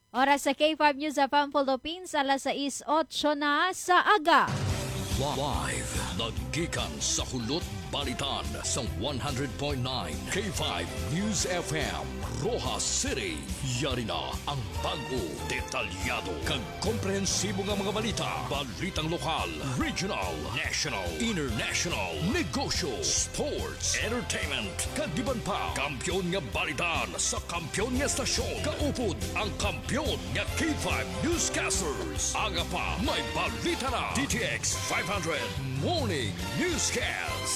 Oras sa K5 News of Philippines, alas 6:08 na sa aga. Live, naggikan sa Hulot Balitan sa 100.9 K5 News FM, Rojas City. Yari na ang bago, detalyado, kag komprehensibo nga mga balita. Balitang lokal, regional, national, international, negosyo, sports, entertainment, kag diban pa. Kampyon nga balitan sa kampyon nga stasyon. Kaupod ang kampyon nga K5 Newscasters. Aga pa, may balita na. DTX 500 Morning Newscast.